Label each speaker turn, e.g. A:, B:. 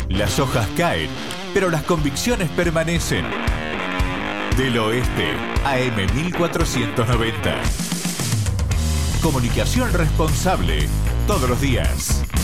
A: Las hojas caen, pero las convicciones permanecen. Del Oeste, AM 1490. Comunicación responsable, todos los días.